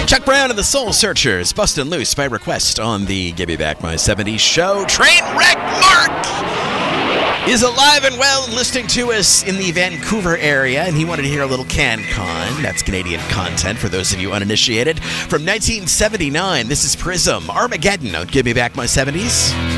Chuck Brown and the Soul Searchers, bustin' loose by request on the Give Me Back My 70s show. Trainwreck Mark is alive and well and listening to us in the Vancouver area, and he wanted to hear a little CanCon. That's Canadian content for those of you uninitiated. From 1979, this is Prism, Armageddon on Give Me Back My 70s.